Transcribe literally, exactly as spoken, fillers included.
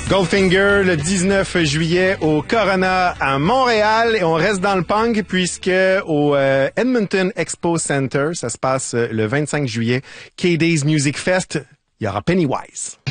Goldfinger le dix-neuf juillet au Corona à Montréal et on reste dans le punk puisque au euh, Edmonton Expo Center, ça se passe le vingt-cinq juillet, K-Days Music Fest, il y aura Pennywise.